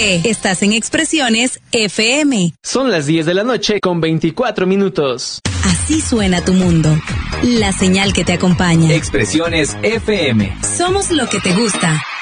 José. Estás en Expresiones FM. Son las 10 de la noche con 24 minutos. Así suena tu mundo. La señal que te acompaña. Expresiones FM. Somos lo que te gusta.